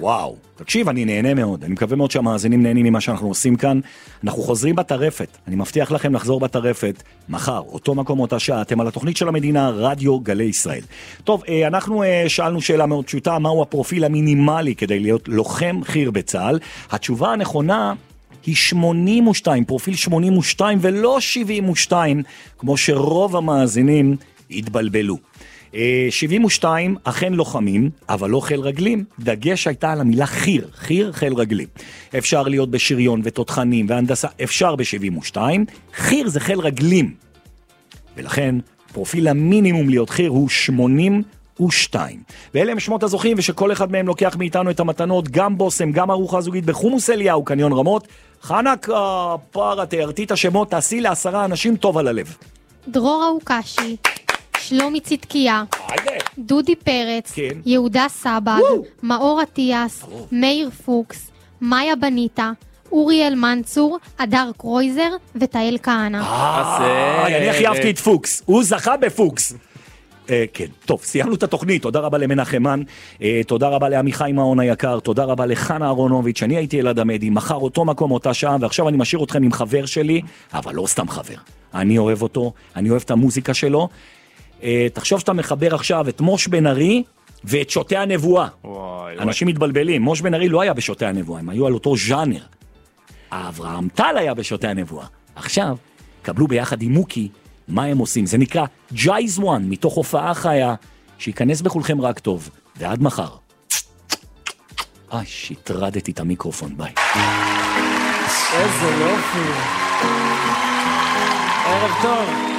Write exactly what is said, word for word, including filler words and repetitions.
וואו, תקשיב, אני נהנה מאוד, אני מקווה מאוד שהמאזינים נהנים ממה שאנחנו עושים כאן. אנחנו חוזרים בטרפת, אני מבטיח לכם לחזור בטרפת מחר, אותו מקום, אותה שעה. אתם על התוכנית של המדינה, רדיו גלי ישראל. טוב, אנחנו שאלנו שאלה מאוד פשוטה, מהו הפרופיל המינימלי כדי להיות לוחם חי"ר בצה"ל? התשובה הנכונה היא שמונים ושתיים, פרופיל שמונים ושתיים ולא שבעים ושתיים, כמו שרוב המאזינים התבלבלו. שבעים ושתיים אכן לוחמים, אבל לא חיל רגלים. דגש הייתה על המילה חי"ר, חי"ר חיל רגלים. אפשר להיות בשריון ותותחנים והנדסה, אפשר ב-שבעים ושתיים. חי"ר זה חיל רגלים. ולכן פרופיל המינימום להיות חי"ר הוא שמונים ושתיים. ואלה הם שמות הזוכים, ושכל אחד מהם לוקח מאיתנו את המתנות, גם בוסם, גם ארוחה זוגית בחומוס אליהו, קניון רמות. חנק הפרה, תיארתי את השמות, תעשי לעשרה אנשים טוב על הלב. דרור אוקשי, שלומי צדקיה, דודי פרץ, כן. יהודה סבג, מאור עטיאס, מאיר פוקס, מאיה בניטה, אוריאל מנצור, אדר קרויזר ותאל כהנא. אה, אני הכי אהבתי את פוקס, הוא זכה בפוקס. כן, טוב, סיימנו את התוכנית. תודה רבה למנחמן, תודה רבה לעמיחי מעון היקר, תודה רבה לחנה אהרונוביץ'. אני הייתי אלעד עמדי, מחר אותו מקום, אותה שעה, ועכשיו אני משאיר אתכם עם חבר שלי, אבל לא סתם חבר. אני אוהב אותו, אני אוהב את המוזיקה שלו. תחשוב שאתה מחבר עכשיו את מוש בן ארי ואת שוטי הנבואה. אנשים מתבלבלים, מוש בן ארי לא היה בשוטי הנבואה, הם היו על אותו ז'אנר. אברהם טל היה בשוטי הנבואה. עכשיו, קבלו ביחד עם מוקי מה הם עושים. זה נקרא ג'ייז וואן, מתוך הופעה חיה, שיכנס בכולכם רק טוב. ועד מחר. אה, שהטרדתי את המיקרופון, ביי. איזה יופי. ערב טוב.